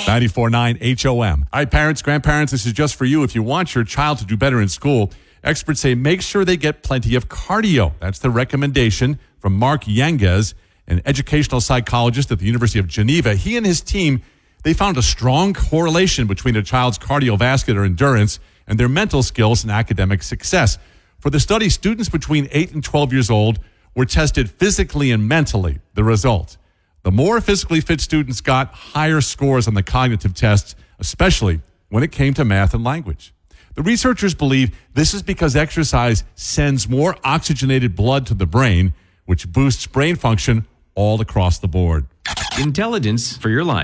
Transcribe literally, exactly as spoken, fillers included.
ninety-four point nine H O M. Hi, parents, grandparents, this is just for you. If you want your child to do better in school, experts say make sure they get plenty of cardio. That's the recommendation from Mark Yanges, an educational psychologist at the University of Geneva. He and his team, they found a strong correlation between a child's cardiovascular endurance and their mental skills and academic success. For the study, students between eight and twelve years old were tested physically and mentally. The result: the more physically fit students got higher scores on the cognitive tests, especially when it came to math and language. The researchers believe this is because exercise sends more oxygenated blood to the brain, which boosts brain function all across the board. Intelligence for your life.